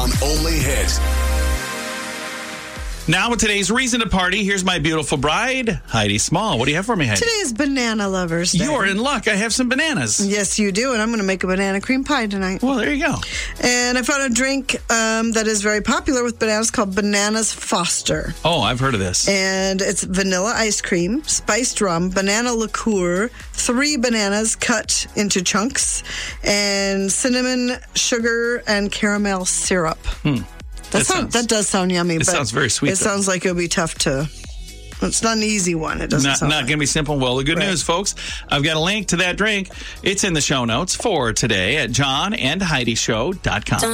on Only Hit. Now with today's reason to party, here's my beautiful bride, Heidi Small. What do you have for me, Heidi? Today is Banana Lovers Day. You are in luck. I have some bananas. Yes, you do, and I'm going to make a banana cream pie tonight. Well, there you go. And I found a drink that is very popular with bananas called Bananas Foster. Oh, I've heard of this. And it's vanilla ice cream, spiced rum, banana liqueur, 3 bananas cut into chunks, and cinnamon, sugar, and caramel syrup. That does sound yummy. It sounds very sweet. It sounds like it'll be tough to... It's not an easy one. It doesn't sound not going to be simple. Well, the good news, folks, I've got a link to that drink. It's in the show notes for today at johnandheidishow.com.